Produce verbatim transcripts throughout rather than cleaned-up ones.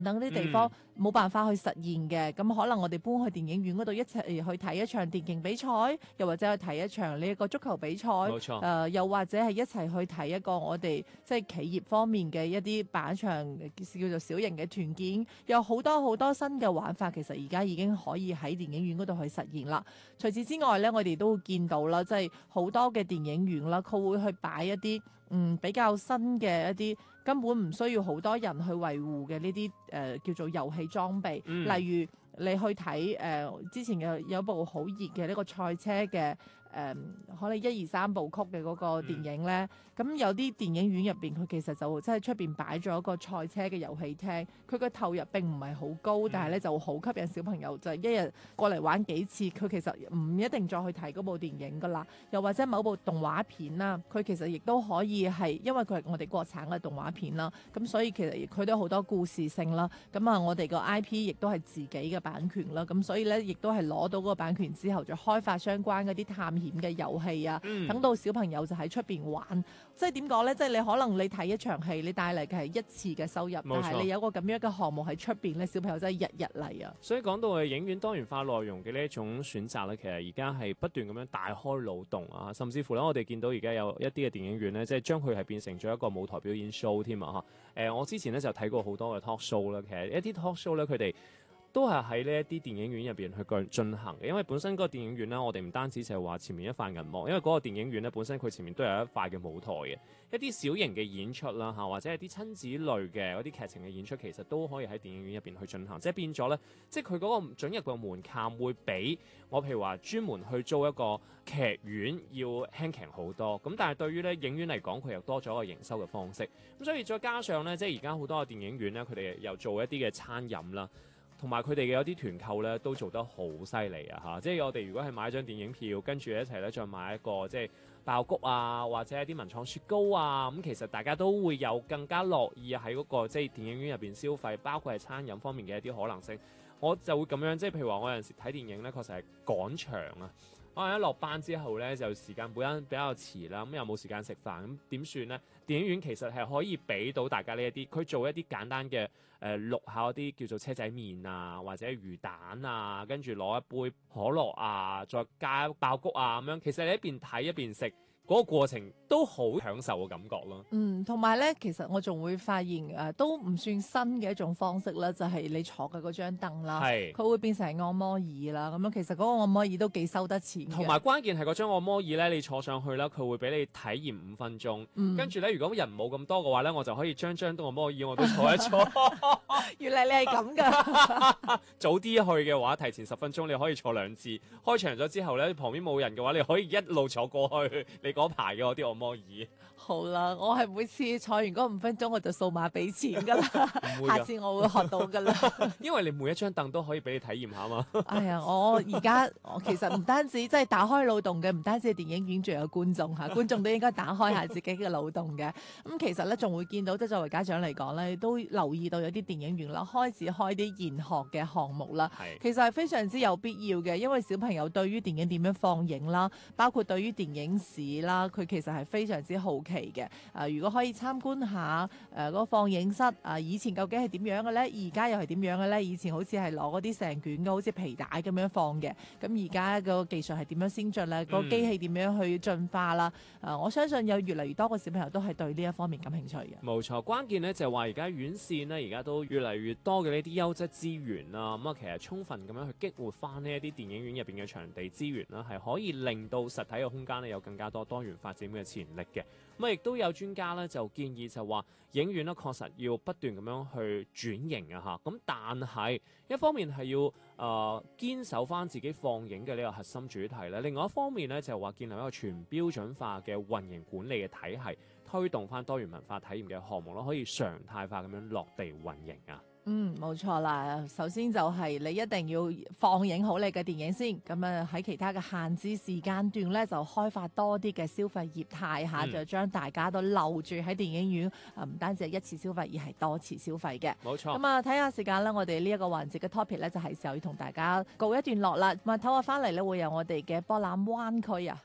等啲地方冇辦法去實現嘅，咁、嗯、可能我哋搬去電影院嗰度一齊去睇一場電競比賽，又或者去睇一場呢一個足球比賽， 冇錯，誒、 呃，又或者係一齊去睇一個我哋即係企業方面嘅一啲辦一場叫做小型嘅團建，有好多好多新嘅玩法，其實而家已經可以喺電影院嗰度去實現啦。除此之外咧，我哋都會見到啦，即係好多嘅電影院啦，佢會去擺一啲嗯比較新嘅一啲根本唔需要好多人去維護嘅呢啲誒叫做遊戲裝備， 嗯、 例如你去睇誒、呃、之前嘅有部好熱嘅呢個賽車嘅誒、呃、可能一二三部曲嘅嗰個電影咧，咁、嗯、有啲電影院入邊佢其實就即係出邊擺咗一個賽車嘅遊戲廳，佢個投入並唔係好高，嗯、但係咧就好吸引小朋友，就係、一日過嚟玩幾次，佢其實唔一定再去睇嗰部電影噶啦。又或者某部動畫片啦，佢其實亦都可以係因為佢係我哋國產嘅動畫片啦，咁所以其實佢都好多故事性啦。咁啊，我哋個 I P 亦都係自己嘅版權啦，咁所以咧亦都係攞到嗰個版權之後，就開發相關嗰啲探險嘅遊戲啊，等、嗯、到小朋友就喺出邊玩。即係點講咧？即係你可能你睇一場戲，你帶嚟嘅係一次嘅收入，但係你有個咁樣嘅項目喺出邊咧，小朋友真係日日嚟啊！ 所以講到嘅影院多元化內容嘅呢一種選擇咧，其實而家係不斷咁樣大開腦洞啊，甚至乎咧，我哋見到而家有一啲嘅電影院咧，即係將佢係變成咗一個舞台表演 show 添啊！嚇，誒，我之前咧就睇過好多嘅 talk show 啦，其實一啲 talk show 咧，佢哋都係喺呢一啲電影院入邊去進行嘅，因為本身嗰個電影院咧，我哋唔單止就係話前面一塊銀幕，因為嗰個電影院咧本身佢前面都有一塊嘅舞台嘅，一啲小型嘅演出啦嚇，或者係啲親子類嘅嗰啲劇情嘅演出，其實都可以喺電影院入邊去進行，即係變咗咧，即係佢嗰個准入嘅門檻會比我譬如話專門去租一個劇院要輕鬆好多，咁但係對於咧影院嚟講，佢又多咗一個營收嘅方式，咁所以再加上咧，即係而家好多嘅電影院咧，佢哋又做一啲嘅餐飲啦。同埋佢哋嘅有啲團購咧都做得好犀利啊！嚇，即係我哋如果係買一張電影票，跟住一齊咧再買一個即係爆谷啊，或者係啲文創雪糕啊，咁其實大家都會有更加樂意喺嗰個即係電影院入邊消費，包括係餐飲方面嘅一啲可能性。我就會咁樣，即係譬如話我有陣時睇電影咧，確實係趕場啊！可能一落班之後咧，就時間本身比較遲啦，咁又冇時間食飯，咁點算咧？電影院其實係可以俾到大家呢一啲，佢做一啲簡單嘅誒淥下嗰啲叫做車仔麵啊，或者魚蛋啊，跟住攞一杯可樂啊，再加爆谷啊咁樣。其實你一邊睇一邊食。嗰個過程都好享受嘅感覺咯。嗯， 同埋咧，其實我仲會發現誒、呃，都唔算新嘅一種方式啦，就係、是、你坐嘅嗰張凳啦，係佢會變成按摩椅啦。咁樣其實嗰個按摩椅都幾收得錢嘅。同埋關鍵係嗰張按摩椅咧，你坐上去啦，佢會俾你體驗五分鐘。嗯、跟住咧，如果人冇咁多嘅話咧，我就可以將張按摩椅我都坐一坐。原來你係咁㗎。早啲去嘅話，提前十分鐘你可以坐兩次。開場咗之後咧，旁邊冇人嘅話，你可以一路坐過去。你嗰排嘅嗰啲按摩椅，好啦，我係每次坐完嗰五分鐘我就掃碼俾錢噶啦，下次我會學到噶啦。因為你每一張凳都可以俾你體驗下嘛。哎呀，我而家我其實唔單止即係打開腦洞嘅，唔單止係電影院，仲有觀眾嚇，觀眾都應該打開下自己嘅腦洞嘅。咁其實咧仲會見到，即係作為家長嚟講咧，都留意到有啲電影院啦，開始開啲研學嘅項目啦。係，其實係非常之有必要嘅，因為小朋友對於電影點樣放映啦，包括對於電影史啦，佢其實係非常之好奇嘅。啊，如果可以參觀下誒嗰個放映室啊，以前究竟係點樣嘅咧？而家又係點樣嘅咧？以前好似係攞嗰啲成卷嘅，好似皮帶咁樣放嘅。咁而家個技術係點樣先進咧？嗯、個機器點樣去進化啦？啊，我相信有越嚟越多嘅小朋友都係對呢一方面感興趣嘅。冇錯，關鍵咧就係話而家院線呢，而家都越嚟越多嘅呢啲優質資源啦。咁啊，其實充分咁樣去激活翻呢一啲電影院入邊嘅場地資源啦，係可以令到實體嘅空間呢有更加多多元發展嘅潛力嘅。咁啊，亦都有專家咧就建議就話，影院咧確實要不斷咁樣去轉型啊嚇。咁但係一方面係要誒、呃、堅守翻自己放映嘅呢個核心主題咧，另外一方面咧就話建立一個全標準化嘅運營管理嘅體系，推動翻多元文化體驗嘅項目咯，可以常態化咁樣落地運營啊。嗯，冇錯啦。首先就係你一定要放映好你嘅電影先，咁啊喺其他嘅限制時間段咧，就開發多啲嘅消費業態下、嗯、就將大家都留住喺電影院，啊唔單止係一次消費，而係多次消費嘅。冇錯。咁啊睇下時間啦，我哋呢一個環節嘅 topic 咧，就係時候要同大家告一段落啦。咁啊唞下翻嚟咧，會有我哋嘅博覽灣區啊。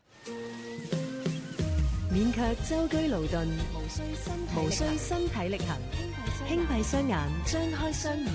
免卻舟車勞頓，無需身體力行， 輕閉雙眼，張開雙耳。